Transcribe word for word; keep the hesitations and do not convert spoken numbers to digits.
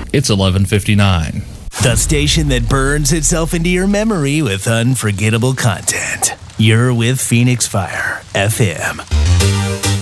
It's eleven fifty-nine. The station that burns itself into your memory with unforgettable content. You're with Phoenix Fire F M.